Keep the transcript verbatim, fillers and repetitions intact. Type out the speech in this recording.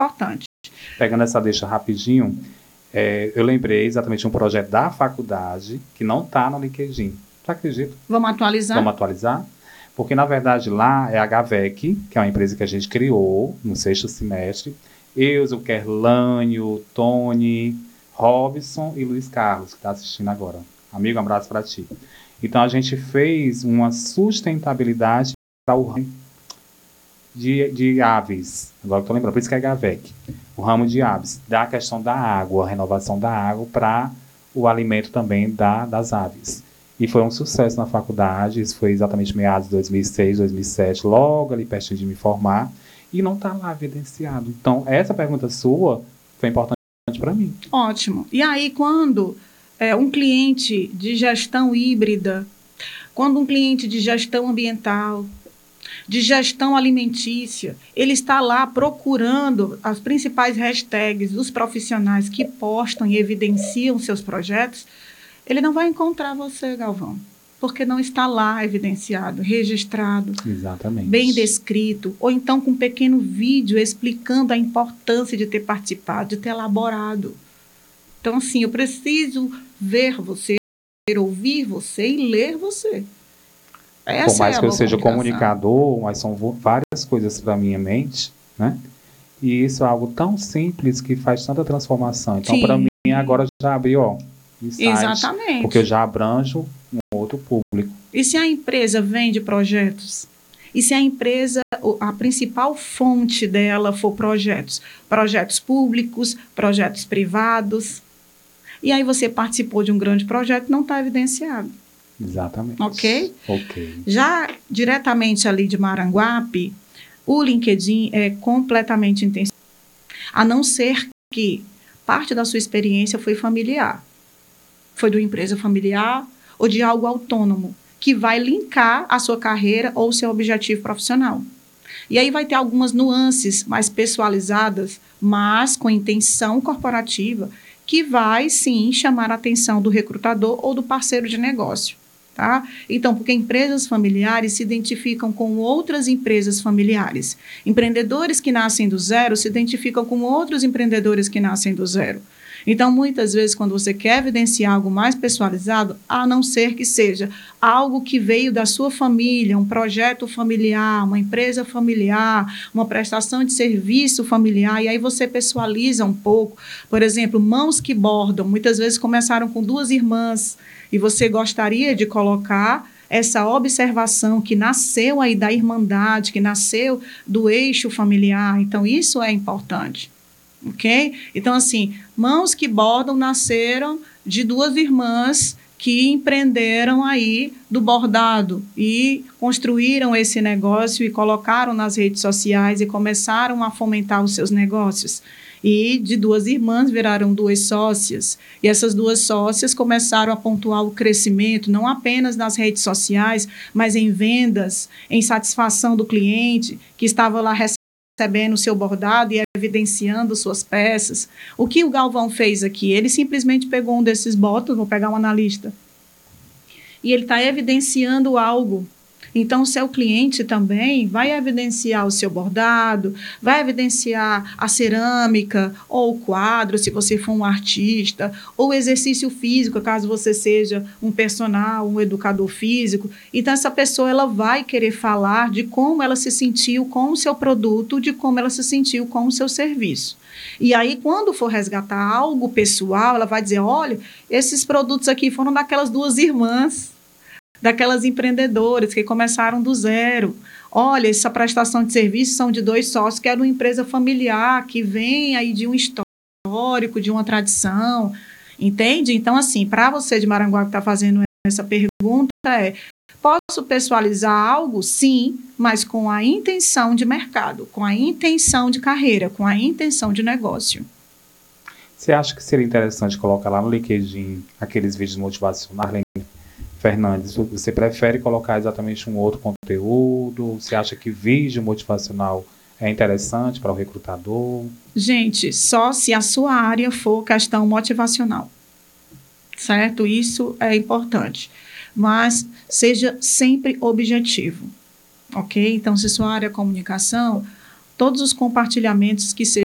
importante. Pegando essa deixa rapidinho, é, eu lembrei exatamente de um projeto da faculdade que não está no LinkedIn. Você acredita? Vamos atualizar? Vamos atualizar? Porque, na verdade, lá é a Gavec, que é uma empresa que a gente criou no sexto semestre. Eu, o Kerlânio, Tony, Robson e Luiz Carlos, que está assistindo agora. Amigo, um abraço para ti. Então, a gente fez uma sustentabilidade para o ramo de, de aves. Agora que estou lembrando, por isso que é Gavec. O ramo de aves, da questão da água, a renovação da água para o alimento também da, das aves. E foi um sucesso na faculdade, isso foi exatamente meados de dois mil e seis, dois mil e sete, logo ali pertinho de me formar, e não está lá evidenciado. Então, essa pergunta sua foi importante para mim. Ótimo. E aí, quando é, um cliente de gestão híbrida, quando um cliente de gestão ambiental, de gestão alimentícia, ele está lá procurando as principais hashtags dos profissionais que postam e evidenciam seus projetos, ele não vai encontrar você, Galvão, porque não está lá evidenciado, registrado, exatamente, bem descrito, ou então com um pequeno vídeo explicando a importância de ter participado, de ter elaborado. Então, assim, eu preciso ver você, ouvir você e ler você. Essa Por mais é que eu seja comunicação. comunicador, mas são várias coisas para minha mente, né? E isso é algo tão simples que faz tanta transformação. Então, para mim, agora já abriu, ó, insight, exatamente. Porque eu já abranjo um outro público. E se a empresa vende projetos? E se a empresa, a principal fonte dela for projetos? Projetos públicos, projetos privados. E aí você participou de um grande projeto, não está evidenciado. Exatamente. Ok? Ok. Já diretamente ali de Maranguape, o LinkedIn é completamente intencional. A não ser que parte da sua experiência foi familiar. Foi de uma empresa familiar ou de algo autônomo, que vai linkar a sua carreira ou o seu objetivo profissional. E aí vai ter algumas nuances mais pessoalizadas, mas com intenção corporativa, que vai, sim, chamar a atenção do recrutador ou do parceiro de negócio. Tá? Então, porque empresas familiares se identificam com outras empresas familiares. Empreendedores que nascem do zero se identificam com outros empreendedores que nascem do zero. Então, muitas vezes, quando você quer evidenciar algo mais pessoalizado, a não ser que seja algo que veio da sua família, um projeto familiar, uma empresa familiar, uma prestação de serviço familiar, e aí você pessoaliza um pouco. Por exemplo, mãos que bordam, muitas vezes começaram com duas irmãs, e você gostaria de colocar essa observação que nasceu aí da irmandade, que nasceu do eixo familiar. Então, isso é importante. Ok? Então, assim, mãos que bordam nasceram de duas irmãs que empreenderam aí do bordado e construíram esse negócio e colocaram nas redes sociais e começaram a fomentar os seus negócios. E de duas irmãs viraram duas sócias. E essas duas sócias começaram a pontuar o crescimento, não apenas nas redes sociais, mas em vendas, em satisfação do cliente que estava lá recebendo recebendo o seu bordado e evidenciando suas peças. O que o Galvão fez aqui? Ele simplesmente pegou um desses botões, vou pegar um analista, e ele está evidenciando algo. Então, o seu cliente também vai evidenciar o seu bordado, vai evidenciar a cerâmica ou o quadro, se você for um artista, ou o exercício físico, caso você seja um personal, um educador físico. Então, essa pessoa ela vai querer falar de como ela se sentiu com o seu produto, de como ela se sentiu com o seu serviço. E aí, quando for resgatar algo pessoal, ela vai dizer, olha, esses produtos aqui foram daquelas duas irmãs, daquelas empreendedoras que começaram do zero. Olha, essa prestação de serviço são de dois sócios, que era uma empresa familiar, que vem aí de um histórico, de uma tradição, entende? Então, assim, para você de Maranguape que está fazendo essa pergunta, é, posso pessoalizar algo? Sim, mas com a intenção de mercado, com a intenção de carreira, com a intenção de negócio. Você acha que seria interessante colocar lá no LinkedIn aqueles vídeos motivacionais, Fernandes? Você prefere colocar exatamente um outro conteúdo? Você acha que vídeo motivacional é interessante para o recrutador? Gente, só se a sua área for questão motivacional, certo? Isso é importante. Mas seja sempre objetivo, ok? Então, se sua área é comunicação, todos os compartilhamentos que sejam